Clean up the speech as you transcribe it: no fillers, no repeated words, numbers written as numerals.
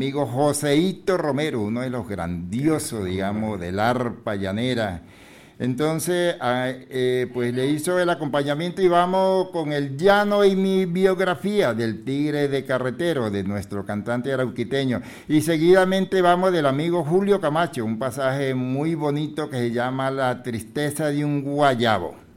amigo Joseito Romero, uno de los grandiosos, digamos, del arpa llanera. Entonces, pues le hizo el acompañamiento y vamos con el llano y mi biografía del Tigre de Carretero, de nuestro cantante arauquiteño. Y seguidamente vamos del amigo Julio Camacho, un pasaje muy bonito que se llama La tristeza de un guayabo.